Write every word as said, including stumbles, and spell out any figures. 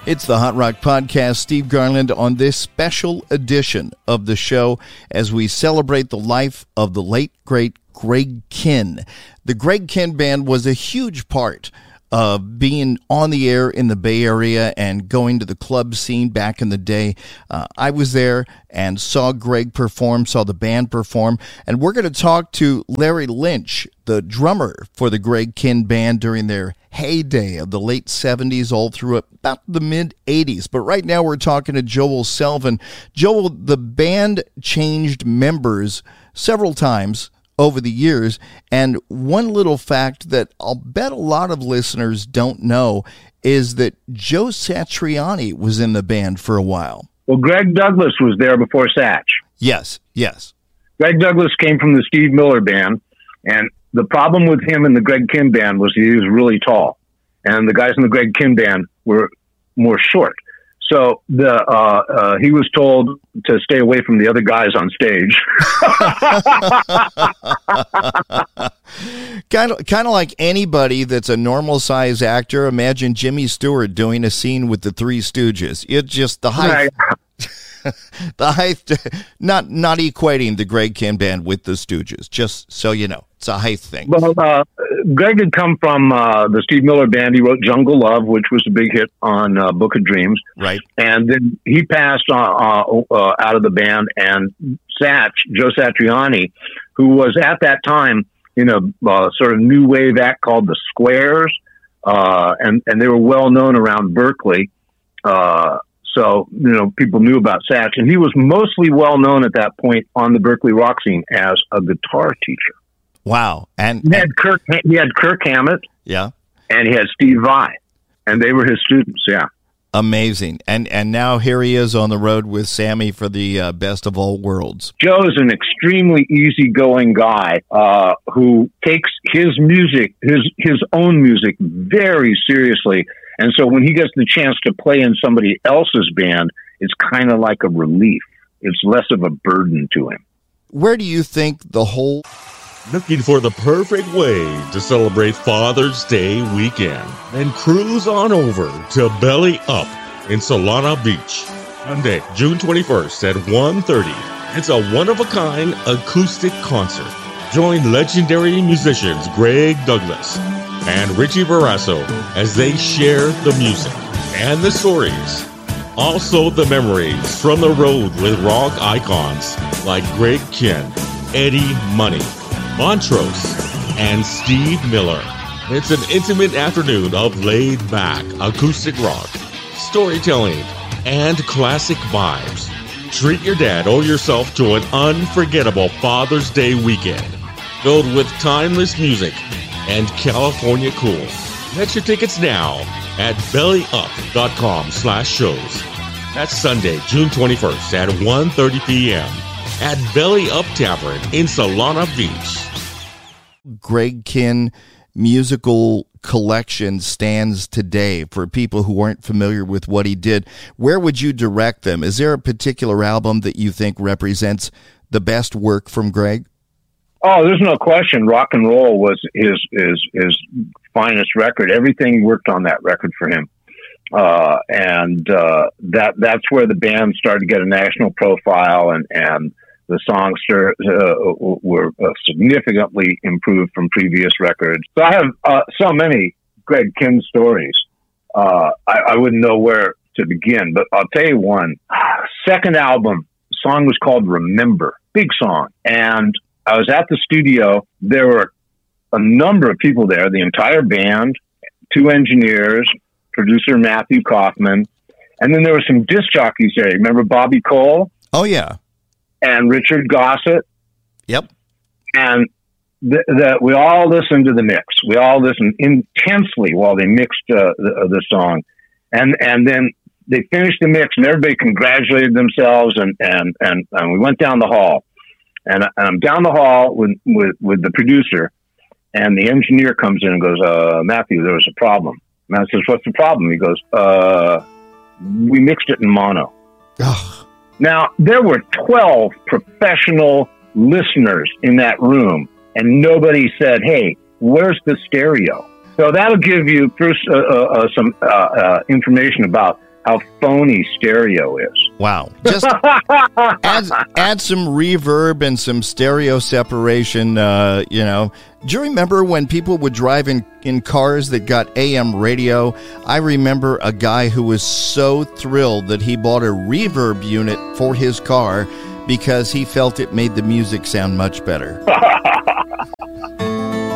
It's the Hot Rock Podcast. Steve Garland on this special edition of the show as we celebrate the life of the late, great Greg Kihn. The Greg Kihn Band was a huge part of being on the air in the Bay Area and going to the club scene back in the day. Uh, I was there and saw Greg perform, saw the band perform, and we're going to talk to Larry Lynch, the drummer for the Greg Kihn Band during their heyday of the late seventies all through about the mid-eighties. But right now we're talking to Joel Selvin. Joel, the band changed members several times over the years, and one little fact that I'll bet a lot of listeners don't know is that Joe Satriani was in the band for a while. Well, Greg Douglas was there before Satch. Yes, yes. Greg Douglas came from the Steve Miller Band, and the problem with him and the Greg Kihn Band was he was really tall, and the guys in the Greg Kihn Band were more short. So the uh, uh, he was told to stay away from the other guys on stage. kind of, kind of like anybody that's a normal size actor. Imagine Jimmy Stewart doing a scene with the Three Stooges. It's just the height. Right. The height, not not equating the Greg Kihn Band with the Stooges. Just so you know, it's a height thing. Well, uh, Greg had come from uh, the Steve Miller Band. He wrote "Jungle Love," which was a big hit on uh, Book of Dreams. Right. And then he passed uh, uh, uh, out of the band, and Satch, Joe Satriani, who was at that time in a uh, sort of new wave act called the Squares, uh, and and they were well known around Berkeley. Uh, So, you know, people knew about Satch, and he was mostly well known at that point on the Berkeley rock scene as a guitar teacher. Wow. And he had Kirk, he had Kirk Hammett. Yeah. And he had Steve Vai, and they were his students. Yeah. Amazing. And and now here he is on the road with Sammy for the uh, Best of All Worlds. Joe is an extremely easygoing guy uh, who takes his music, his his own music, very seriously. And so when he gets the chance to play in somebody else's band, it's kind of like a relief. It's less of a burden to him. Where do you think the whole... Looking for the perfect way to celebrate Father's Day weekend? Then cruise on over to Belly Up in Solana Beach. Monday, June twenty-first at one thirty. It's a one-of-a-kind acoustic concert. Join legendary musicians Greg Douglas and Richie Barrasso as they share the music and the stories. Also the memories from the road with rock icons like Greg Kihn, Eddie Money, Montrose, and Steve Miller. It's an intimate afternoon of laid-back acoustic rock, storytelling, and classic vibes. Treat your dad or yourself to an unforgettable Father's Day weekend filled with timeless music and California cool. Get your tickets now at bellyup.com slash shows. That's Sunday, June twenty-first at one thirty p.m. at Belly Up Tavern in Solana Beach. Greg Kihn musical collection stands today for people who aren't familiar with what he did. Where would you direct them? Is there a particular album that you think represents the best work from Greg? Oh, there's no question. Rock and Roll was his his his finest record. Everything worked on that record for him, uh, and uh, that that's where the band started to get a national profile, and and the songs uh, were uh, significantly improved from previous records. So I have uh, so many Greg Kihn stories. Uh, I, I wouldn't know where to begin, but I'll tell you one. Second album, the song was called "Remember." Big song, and I was at the studio. There were a number of people there, the entire band, two engineers, producer Matthew Kaufman, and then there were some disc jockeys there. Remember Bobby Cole? Oh, yeah. And Richard Gossett? Yep. And th- the, we all listened to the mix. We all listened intensely while they mixed uh, the, the song. And and then they finished the mix, and everybody congratulated themselves, and, and, and, and we went down the hall. And, and I'm down the hall with, with, with the producer, and the engineer comes in and goes, uh, Matthew, there was a problem. And I says, what's the problem? He goes, uh, we mixed it in mono. Ugh. Now, there were twelve professional listeners in that room, and nobody said, hey, where's the stereo? So that'll give you first uh, uh, some uh, uh, information about how phony stereo is. Wow. Just add, add some reverb and some stereo separation, uh, you know. Do you remember when people would drive in, in cars that got A M radio? I remember a guy who was so thrilled that he bought a reverb unit for his car because he felt it made the music sound much better.